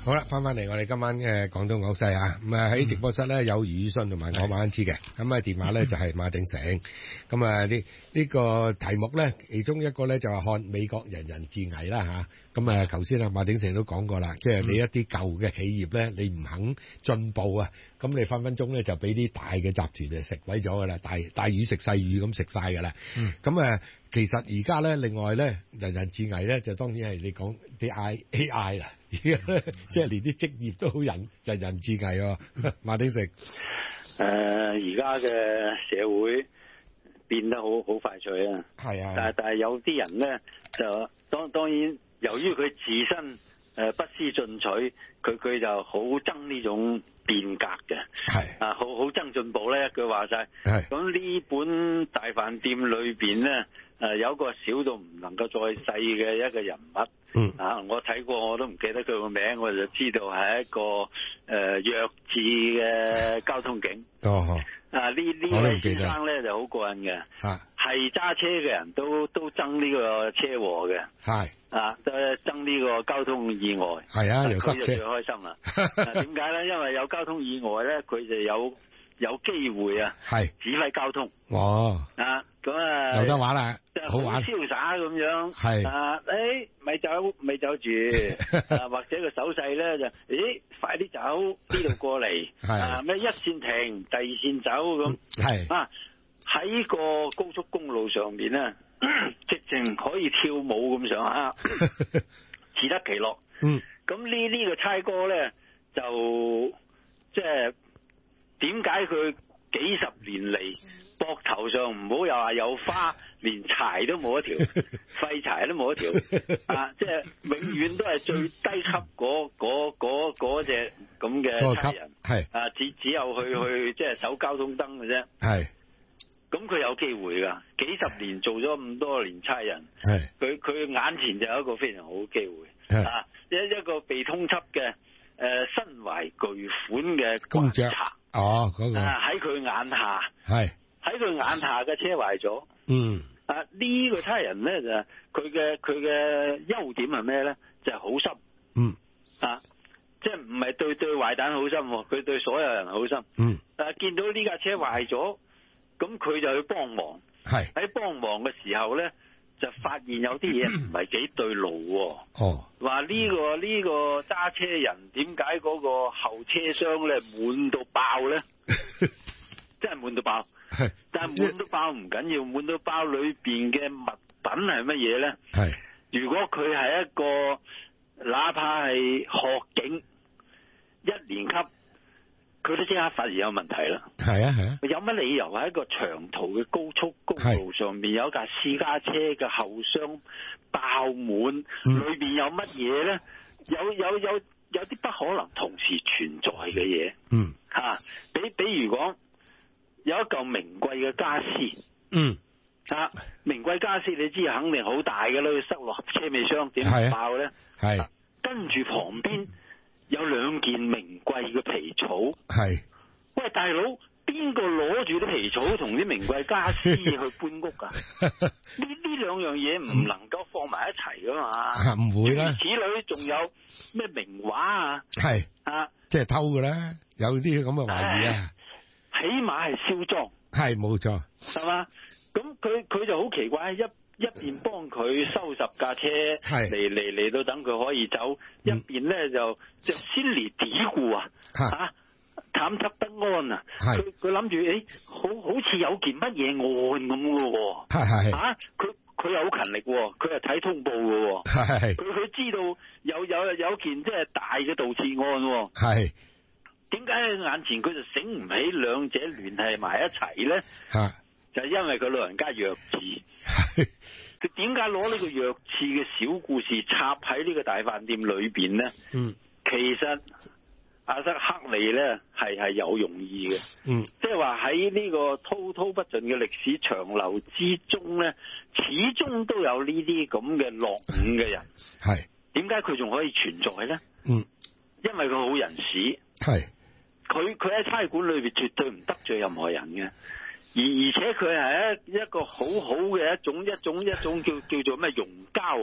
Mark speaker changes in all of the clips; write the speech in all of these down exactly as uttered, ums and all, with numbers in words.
Speaker 1: 好啦，翻翻嚟我哋今晚嘅廣東廣西啊，咁啊喺直播室咧有余宇信同埋我馬恩之嘅，咁啊電話咧就係馬鼎盛，咁啊呢呢個題目咧其中一個咧就係看美國人人自危啦吓，咁啊頭先啊馬鼎盛都講過啦，即係你一啲舊嘅企業咧，你唔肯進步啊，咁你分分鐘咧就俾啲大嘅集團就食鬼咗噶啦，大大魚食細魚咁食晒噶啦，咁啊其實而家咧另外咧人人自危咧就當然係你講啲 A I 啦。而家即係連啲職業都好人人人自危喎，馬鼎盛。
Speaker 2: 誒，而家嘅社會變得好好快脆啊！係啊，但係但係有啲人咧就當當然，由於佢自身誒不思進取，佢佢就好憎呢種變革嘅。係啊，好好憎進步咧，一句話晒。係咁呢本大飯店裏邊咧，誒有一個小到唔能夠再細嘅一個人物。嗯啊，我睇過，我都唔記得佢個名，我就知道係一個誒、呃、弱智嘅交通警。哦，啊呢呢位先生咧就好過癮嘅，係揸車嘅人都都憎呢個車禍嘅，係啊都憎呢個交通意外。係啊，又塞車，佢就最開心啦。點解咧？因為有交通意外咧，佢就有有機會啊，係指揮交通。哦，啊咁啊，有得玩啦，好玩，瀟灑咁樣。係啊，誒，咪走咪走住，啊或者個手勢咧就，誒，快啲走呢度過嚟，啊咩一線停，第二線走咁。係啊，喺個高速公路上面咧，直情可以跳舞咁上下，自得其樂。嗯，咁呢呢個差哥咧就即係。點解佢幾十年嚟膊頭上唔好又話有花，連柴都冇一條，廢柴都冇一條啊！即係永遠都係最低級嗰嗰嗰嗰隻咁嘅差人，係啊，只只有去去即係守交通燈嘅啫。係咁佢有機會㗎，幾十年做咗咁多年差人，係佢佢眼前就有一個非常好嘅機會啊！一一個被通緝嘅誒身懷巨款嘅公爵。哦，嗰、那個喺佢、啊、眼下係喺佢眼下嘅車壞咗，嗯啊呢、這個差人咧就佢嘅佢嘅優點係咩咧？就係、是、好心，嗯啊即係唔係對對壞蛋好心，佢對所有人好心，嗯啊見到呢架車壞咗，咁佢就去幫忙，係喺幫忙嘅時候咧就發現有啲嘢唔係幾對路，哦話呢、這個呢、這個揸車人點解嗰個後車廂咧滿到爆咧？真係滿到爆，但係滿到爆唔緊要，滿到爆裏邊嘅物品係乜嘢咧？係如果佢係一個哪怕係學警一年級，佢都即刻發現有問題啦。係啊係啊，有乜理由喺一個長途嘅高速公路上面有一架私家車嘅後箱爆滿，嗯、裏邊有乜嘢咧？有有有有啲不可能同時存在嘅嘢。嗯，吓、啊，比比如講有一嚿名貴嘅家私。嗯，啊，名貴家私你知肯定好大嘅啦，要塞落車尾箱點爆咧？係、啊，跟住旁邊有兩件名貴嘅皮草。係，喂大佬，邊個攞住啲皮草同啲名貴家私去搬屋噶？呢呢兩樣嘢唔能夠放埋一齊噶嘛？唔會啦。此類仲有咩名畫啊？係啊，即係偷噶啦，有啲咁嘅懷疑啊。起碼係燒贓。係冇錯。係嘛？咁佢佢就好奇怪，一一邊幫佢收拾架車，嚟嚟嚟到等佢可以走，一邊咧就就先嚟嘀咕啊，吓忐忑不安啊。佢佢諗住，誒，好好似有件乜嘢案咁嘅，係係啊，佢佢又好勤力，佢係睇通報嘅，係佢佢知道有有有件即係大嘅盜竊案，係點解喺眼前佢就醒唔起兩者聯繫埋一齊咧？吓就係因為佢老人家弱智。佢點解攞呢個弱智嘅小故事插喺呢個大飯店裏邊咧？嗯，其實阿瑟克利咧係係有用意嘅。嗯，即係話喺呢個滔滔不盡嘅歷史長流之中咧，始終都有呢啲咁嘅落伍嘅人。係點解佢仲可以存在咧？嗯，因為佢好人使。係佢佢喺差館裏邊絕對唔得罪任何人嘅。而而且佢係一一個好好嘅一種一種一種叫叫做咩溶膠啊，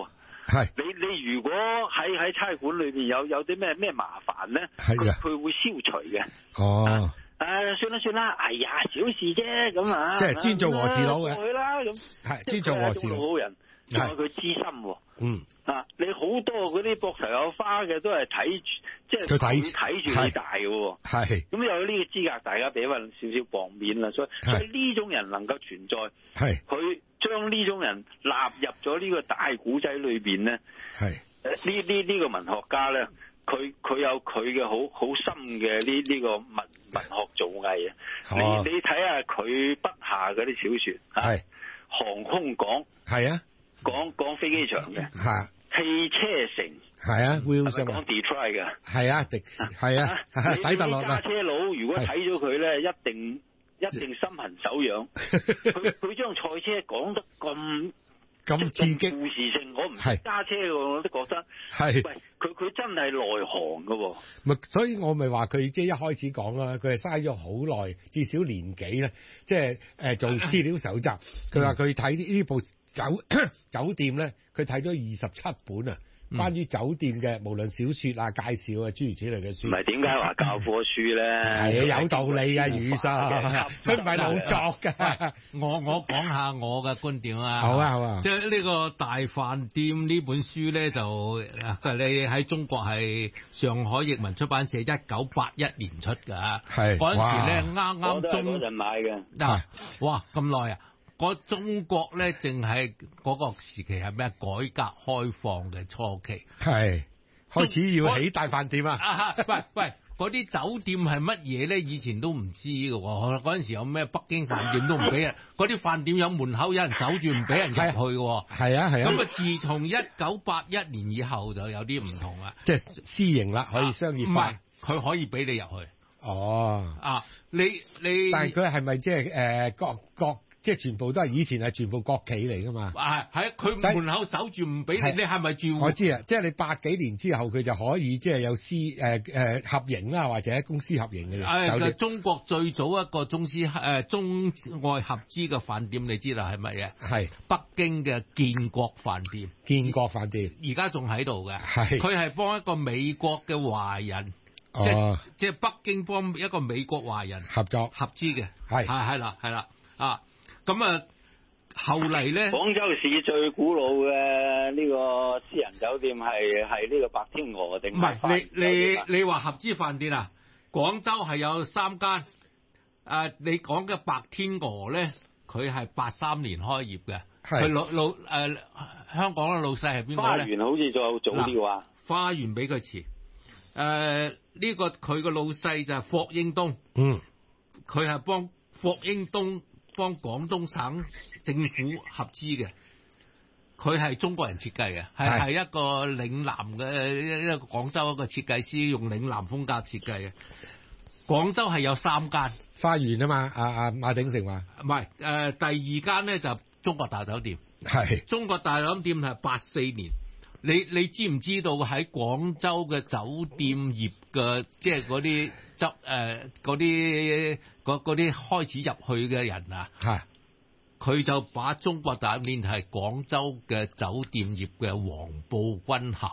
Speaker 1: 係
Speaker 2: 你你如果喺喺差館裏邊有有啲咩咩麻煩咧，佢佢會消除嘅。
Speaker 1: 哦。
Speaker 2: 誒、啊，算啦算啦，哎呀，小事啫，咁啊，
Speaker 1: 即係專做和事佬嘅。
Speaker 2: 過去啦，咁
Speaker 1: 係專做和事佬。
Speaker 2: 好人，仲有佢知心喎。
Speaker 1: 嗯。
Speaker 2: 啊，你好多嗰啲膊頭有花嘅都係睇住，即係佢睇住你大嘅喎。係。咁有呢個資格，大家俾翻少少薄面啦。所以所以呢種人能夠存在，係佢將呢種人納入咗呢個大古仔裏邊咧。係。誒呢呢呢個文學家咧。佢佢有佢嘅好好深嘅呢呢個文文學造詣啊！你你睇下佢筆下嗰啲小說，係航空講，係啊，講講飛機場嘅，係汽車城，係啊，會講 Detroit 嘅，係啊，迪係啊，底特律啊！揸車佬如果睇咗佢咧，一定一定心痕手癢。佢佢將賽車講得咁。咁刺激，故事性，我唔係揸車嘅，我都覺得係。喂，佢佢真係內行嘅喎。咪，所以我咪話佢即係一開始講啦，佢係嘥咗好耐，至少年幾咧，即係誒做資料搜集。佢話佢睇呢部酒酒店咧，佢睇咗二十七本啊。關於酒店嘅，無論小說啊、介紹啊、諸如此類嘅書，唔係點解話教科書咧？係啊，有道理啊，余生，佢唔係老作噶。
Speaker 3: 我我講下我嘅觀點啊。
Speaker 1: 好啊，好啊。
Speaker 3: 即係呢個大飯店呢本書咧，就你喺中國係上海譯文出版社一九八一年出噶。係嗰陣時咧，啱啱中嗰陣買嘅。嗱，哇，咁耐啊！嗰中國咧，淨係嗰個時期係咩？改革開放嘅初期，係開始要起大飯店啊！啊喂喂，嗰啲酒店係乜嘢咧？以前都唔知嘅喎。嗰陣時有咩北京飯店都唔俾人，嗰啲飯店有門口有人守住，唔俾人入去嘅喎。係啊係啊。咁啊，自從一九八一年以後就有啲唔同啦，即係私營啦，可以商業化。唔係，佢可以俾你入去。哦。啊，你你。但係佢係咪即係誒各各？即係全部都係以前係全部國企嚟噶嘛？係係，佢門口守住唔俾你，你係咪住戶？我知啊，即係你八幾年之後佢就可以即係有私誒誒、呃、合營啦，或者公司合營嘅。誒、呃，中國最早一個中資誒、呃、中外合資嘅飯店，你知道係乜嘢？係北京嘅建國飯店。建國飯店而家仲喺度嘅。係佢係幫一個美國嘅華人，哦、即係即係北京幫一個美國華人合作合資嘅。係係係啦係啦啊！咁啊，後嚟咧，廣州市最古老嘅呢個私人酒店係係呢個白天鵝定唔係？你你你話合資飯店啊？廣州係有三間。啊，你講嘅白天鵝咧，佢係八三年開業嘅。佢老老誒、呃、香港嘅老細係邊個咧？花園好似再早啲話。花園比佢遲。誒、呃、呢、這個佢個老細就係霍英東。嗯。佢係幫霍英東。幫廣東省政府合資嘅，佢係中國人設計嘅，係係一個嶺南嘅一個廣州一個設計師用嶺南風格設計嘅。廣州係有三間花園啊嘛，阿阿馬鼎盛話唔係誒，第二間咧就中國大酒店，係中國大酒店係八四年。你你知唔知道喺廣州嘅酒店業嘅即係嗰啲執誒嗰啲嗰啲開始入去嘅人啊？係佢就把中國大酒店係廣州嘅酒店業嘅黃埔軍校，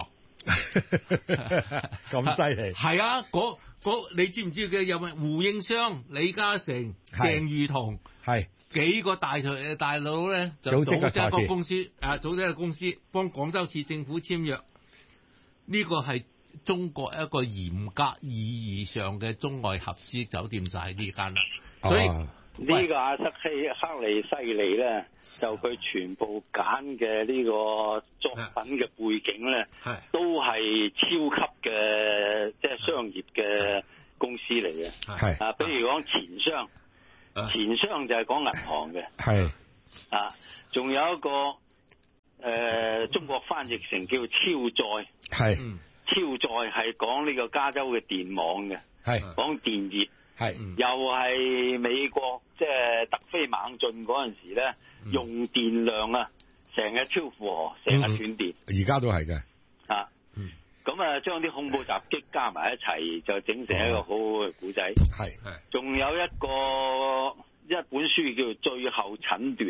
Speaker 3: 咁犀利係啊！嗰嗰你知唔知嘅有咩？胡應湘、李嘉誠、鄭裕彤係幾個大台大佬咧，就組織一個公司，啊，組織一個公司幫廣州市政府簽約。呢個係中國一個嚴格意義上嘅中外合資酒店，就係呢間啦。所以呢、呢個阿瑟希克利西利咧，就佢全部揀嘅呢個作品嘅背景咧，都係超級嘅即係商業嘅公司嚟嘅。係啊，比如講錢商，錢商就係講銀行嘅。係啊，仲有一個誒、呃，中國翻譯成叫超載。係、嗯，超載係講呢個加州嘅電網嘅。係講電業。係、嗯，又係美國即係突飛猛進嗰陣時咧、嗯，用電量啊，成日超負荷，成日斷電。而家都係嘅。啊，咁、嗯、啊，將啲恐怖襲擊加埋一齊，就整成一個好好嘅古仔。係、哦，係。仲有一個一本書叫做《最後診斷》，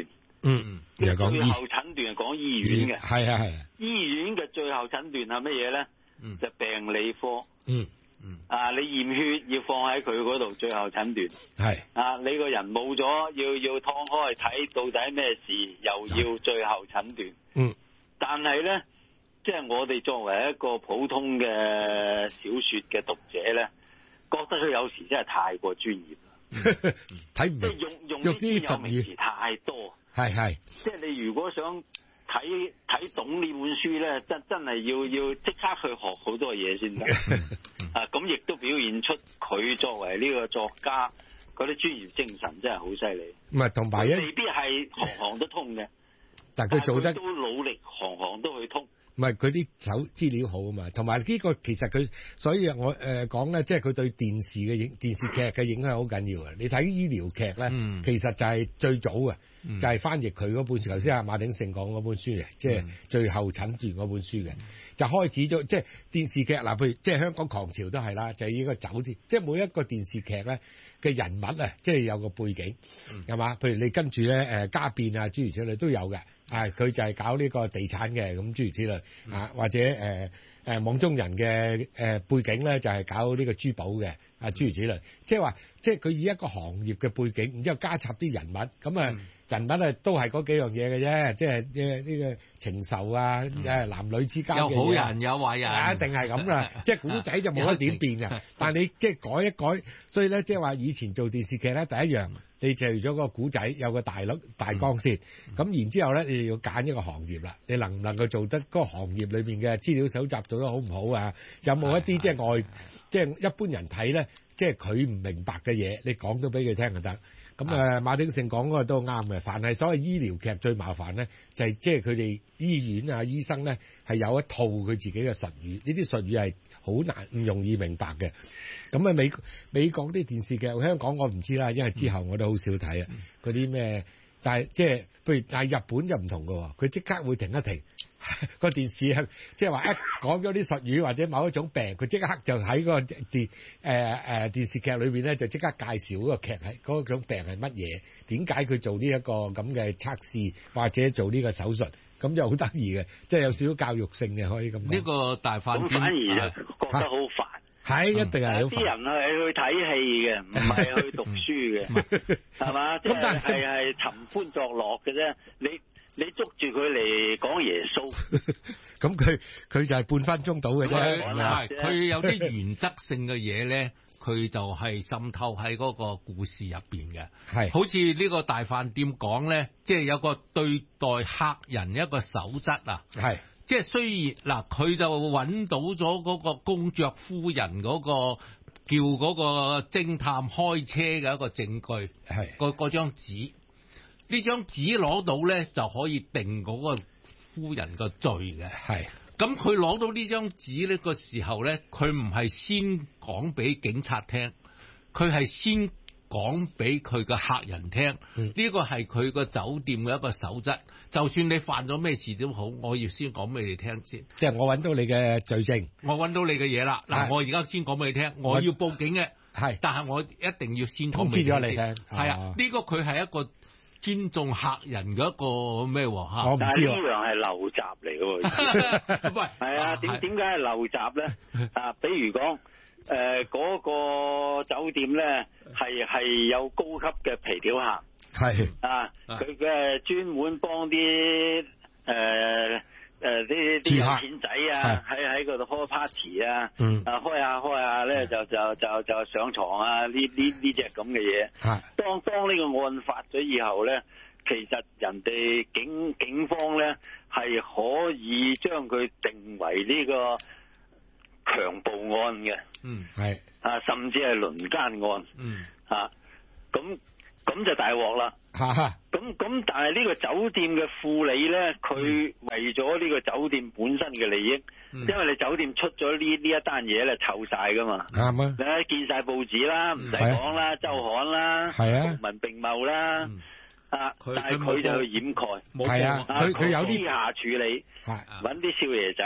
Speaker 1: 嗯，又講
Speaker 2: 最後診斷係講醫院嘅。
Speaker 1: 係啊係啊。
Speaker 2: 醫院嘅最後診斷係乜嘢咧？
Speaker 3: 嗯，
Speaker 2: 就病理科。
Speaker 1: 嗯。
Speaker 2: 嗯，啊，你驗血要放喺佢嗰度，最後診斷
Speaker 1: 係
Speaker 2: 啊，你個人冇咗，要要劏開睇到底咩事，又要最後診斷。
Speaker 1: 嗯，但
Speaker 2: 係咧，即係我哋作為一個普通嘅小說嘅讀者咧，覺得佢有時真係太過專業啦，
Speaker 1: 睇唔明，
Speaker 2: 即係用用啲專有名詞太多。
Speaker 1: 係係，
Speaker 2: 即係你如果想睇睇懂呢本書咧，真真係要要即刻去學好多嘢先得。啊，咁亦都表現出佢作為呢個作家嗰啲專業精神真係好犀利。
Speaker 1: 唔係同埋一
Speaker 2: 未必係行行都通嘅，
Speaker 1: 但係佢做得
Speaker 2: 都努力行行都去通。
Speaker 1: 唔係佢啲手資料好啊嘛，同埋呢個其實佢，所以我誒講咧，即係佢對電視嘅影電視劇嘅影響好緊要啊！你睇醫療劇咧，嗯、其實就係最早嘅，嗯、就係翻譯佢嗰本書，頭先阿馬鼎盛講嗰本書嘅，即係、嗯、最後診斷嗰本書嘅，嗯、就開始咗即係電視劇嗱，譬如即係香港狂潮都係啦，就係呢個酒店，即係每一個電視劇咧嘅人物啊，即係有個背景係嘛、嗯？譬如你跟住咧誒家變啊諸如此類都有嘅。啊！佢就係搞呢個地產嘅，咁諸如此類啊，或者誒誒、呃、網中人嘅誒、呃、背景咧，就係、是、搞呢個珠寶嘅啊，諸如此類。即係話，即係佢以一個行業嘅背景，然之後加插啲人物，咁啊、嗯、人物啊都係嗰幾樣嘢嘅啫，即係呢呢個情仇啊，誒、嗯、男女之間嘅
Speaker 3: 有好人有壞人，
Speaker 1: 一定係咁啦。即係古仔就冇得點變嘅，但係你即係改一改，所以咧即係話以前做電視劇咧，第一樣。你就咗個古仔有個大粒大綱先，咁、嗯、然之後咧，你就要揀一個行業啦。你能唔能夠做得嗰個行業裏面嘅資料搜集做得好唔好啊？有冇一啲即係外，即係一般人睇咧，即係佢唔明白嘅嘢，你講到俾佢聽就得。咁誒、啊，馬鼎盛講嗰個都啱嘅。凡係所謂醫療劇最麻煩咧，就係即係佢哋醫院啊、醫生咧係有一套佢自己嘅術語，呢啲術語係好難唔容易明白嘅。咁啊美美國啲電視劇，香港我唔知啦，因為之後我都好少睇啊。嗰啲咩，但係即係譬如但係日本就唔同㗎喎，佢即刻會停一停個電視係即係話一講咗啲術語或者某一種病，佢即刻就喺個電誒誒、呃、電視劇裏邊咧就即刻介紹嗰個劇係嗰種病係乜嘢，點解佢做呢一個咁嘅測試或者做呢個手術，咁就好得意嘅，即係有少少教育性嘅可以咁講。
Speaker 3: 呢個大飯店
Speaker 2: 反而就覺得好煩。
Speaker 1: 係一定係有
Speaker 2: 啲人係去睇戲嘅，唔係去讀書嘅，係嘛？即係係係尋歡作樂嘅啫。你你捉住佢嚟講耶穌，
Speaker 1: 咁佢佢就係半分鐘到嘅啫。
Speaker 3: 唔係，佢有啲原則性嘅嘢咧，佢就係滲透喺嗰個故事入邊嘅。係，好似呢個大飯店講咧，即係有個對待客人一個守則啊。係。即係雖然嗱，佢就揾到咗嗰個公爵夫人嗰個叫嗰個偵探開車嘅一個證據，係個嗰張紙，呢張紙攞到咧就可以定嗰個夫人個罪嘅。係咁，佢攞到呢張紙呢個時候咧，佢唔係先講俾警察聽，佢係先講俾佢個客人聽。呢、嗯、個係佢個酒店嘅一個守則。就算你犯咗咩事都好，我要先講俾你聽先。即係我揾到你嘅罪證，我揾到你嘅嘢啦。嗱，我而家先講俾你聽，我要報警嘅。係，但係我一定要先通知咗你聽。係啊，呢、呢個佢係一個尊重客人嘅一個咩喎嚇？我唔知喎。呢樣係陋習嚟嘅喎。唔係，係啊？點點解係陋習咧？啊，比如講誒嗰個酒店咧，係係有高級嘅皮條客。係啊，佢嘅專門幫啲誒誒啲啲有錢仔啊，喺喺嗰度開 party 啊，嗯、啊開下開下咧就就就就上床啊，呢呢呢隻咁嘅嘢。當當呢個案發咗以後咧，其實人哋警警方咧係可以將佢定為呢個強暴案嘅。嗯，係啊，甚至係輪姦案。嗯，啊咁。咁就大鑊啦！咁咁，但係呢個酒店嘅副理咧，佢為咗呢個酒店本身嘅利益，嗯、因為你酒店出咗呢呢一單嘢咧，臭晒噶嘛。啱啊！你見晒報紙啦，唔使講啦，周刊啦，係啊，文並茂啦，嗯、啊，但係佢就去掩蓋，係啊，佢佢有啲私下處理，揾啲少爺仔。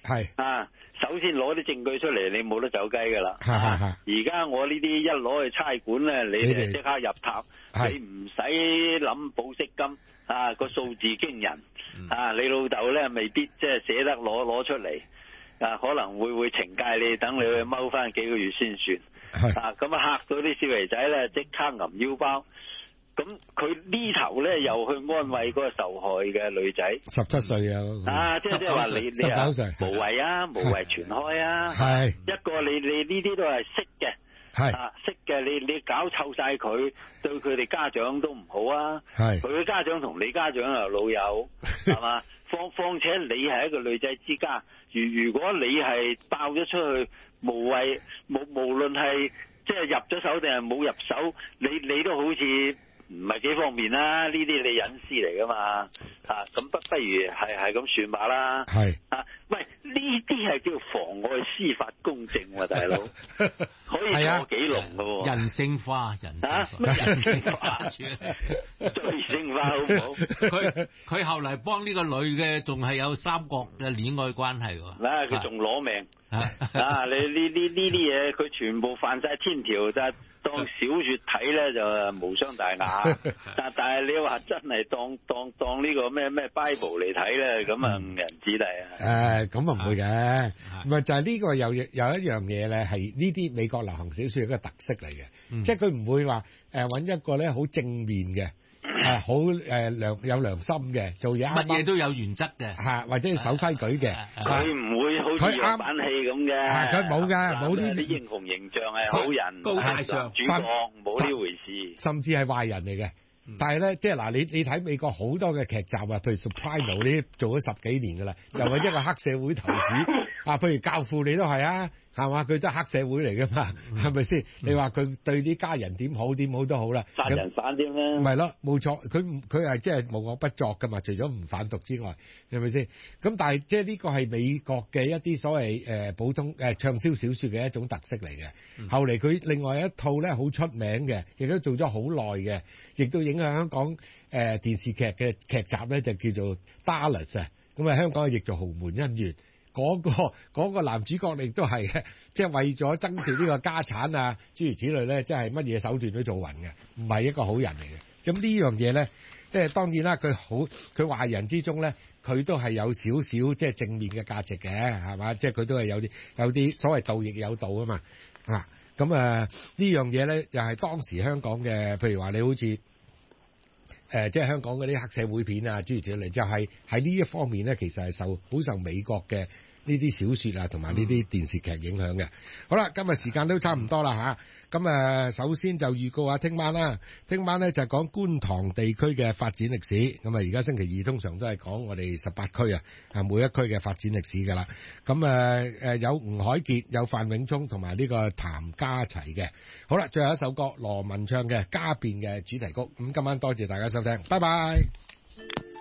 Speaker 1: 係
Speaker 2: 啊，首先攞啲證據出嚟，你冇得走雞㗎啦。而家我呢啲一攞去差館咧，你哋即刻入塔，你唔使諗保釋金啊，個數字驚人、嗯、啊！你老豆咧未必即係捨得攞攞出嚟啊，可能會會懲戒你，等你去踎翻幾個月先算。啊，咁啊嚇到啲小肥仔咧，即刻揞腰包。咁佢呢頭咧又去安慰嗰個受害嘅女仔，
Speaker 1: 十七歲啊！
Speaker 2: 啊，即係即係話你你啊無謂啊，無謂傳開啊。係一個你你呢啲都係識嘅，係啊識嘅，你你搞臭晒佢，對佢哋家長都唔好啊。係佢嘅家長同你家長又老友，係嘛？況況且你係一個女仔之家，如如果你係爆咗出去，無謂無無論係即係入咗手定係冇入手，你你都好似。唔係幾方便啦，呢啲你隱私嚟噶嘛，啊咁不不如係係咁算吧啦，係啊，喂呢啲係叫妨礙司法公正喎、啊，大佬可以坐幾龍噶喎，
Speaker 3: 人性化，人性化，
Speaker 2: 咩、啊、人性化？最性化好唔好？
Speaker 3: 佢佢後嚟幫呢個女嘅仲係有三角嘅戀愛關係喎，
Speaker 2: 嗱佢仲攞命啊！啊你呢呢呢啲嘢佢全部犯晒天條就。當小說睇咧就無傷大雅，但但係你話真係當當當呢個咩咩 Bible 嚟睇咧，咁啊誤人子弟啊！
Speaker 1: 誒咁啊唔會嘅，唔係就係呢個有有一樣嘢咧，係呢啲美國流行小說一個特色嚟嘅、嗯，即係佢唔會話誒揾一個咧好正面嘅。誒好誒良有良心嘅做嘢，
Speaker 3: 乜嘢都有原則嘅，
Speaker 1: 嚇或者守規矩嘅，
Speaker 2: 佢唔會好似樣板戲咁嘅，
Speaker 1: 佢冇㗎，冇呢
Speaker 2: 啲英雄形象係好人，
Speaker 3: 高大上
Speaker 2: 主角冇呢回事，
Speaker 1: 甚至係壞人嚟嘅。但係咧，即係嗱，你你睇美國好多嘅劇集啊，譬如 Soprano 呢啲做咗十幾年㗎啦，又係一個黑社會頭子啊，譬如教父你都係啊。係嘛？佢都係黑社會嚟噶嘛？係咪先？你話佢對啲家人點好點好都好啦，
Speaker 2: 殺人犯啲咩？
Speaker 1: 唔係咯，冇錯，佢佢係即係無惡不作噶嘛。除咗唔販毒之外，係咪先？咁但係即係呢個係美國嘅一啲所謂誒、呃、普通誒、呃、暢銷小說嘅一種特色嚟嘅、嗯。後嚟佢另外一套咧好出名嘅，亦都做咗好耐嘅，亦都影響香港誒、呃、電視劇嘅劇集咧，就叫做 Dallas 啊。咁啊，香港譯做豪門恩怨。嗰、那個嗰、那個男主角亦都係嘅，即係為咗爭奪呢個家產啊，諸如此類咧，即係乜嘢手段都做勻嘅，唔係一個好人嚟嘅。咁呢樣嘢咧，即係當然啦，佢好佢壞人之中咧，佢都係有少少即係正面嘅價值嘅，係嘛？即係佢都係有啲有啲所謂盜亦有道啊嘛。啊，咁啊呢樣嘢咧，又係當時香港嘅，譬如話你好似誒、呃，即係香港嗰啲黑社會片啊，諸如此類，就係喺呢一方面咧，其實係受好受美國嘅呢啲小說啊，同埋呢啲電視劇影響嘅。好啦，今日時間都差唔多啦吓。咁誒，首先就預告下聽晚啦。聽晚咧就係講觀塘地區嘅發展歷史。咁啊，而家星期二通常都係講我哋十八區啊，啊每一區嘅發展歷史噶啦。咁誒誒有吳海傑、有范永聰同埋呢個譚家齊嘅。好啦，最後一首歌羅文唱嘅《家變》嘅主題曲。咁今晚多謝大家收聽，拜拜。